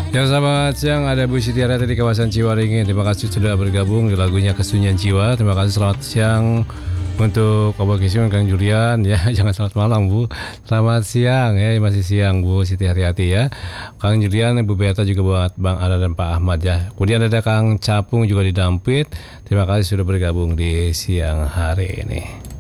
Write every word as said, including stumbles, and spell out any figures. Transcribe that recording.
Ya, selamat siang, ada Bu Siti Haryati di kawasan Ciwaringin. Terima kasih sudah bergabung di lagunya Kesunyian Jiwa. Terima kasih, selamat siang untuk Abang Kisim, Kang Julian ya. Jangan selamat malam Bu. Selamat siang ya, masih siang Bu Siti Haryati ya. Kang Julian, Bu Beata juga buat Bang Ara dan Pak Ahmad ya. Kemudian ada Kang Capung juga di Dampit. Terima kasih sudah bergabung di siang hari ini.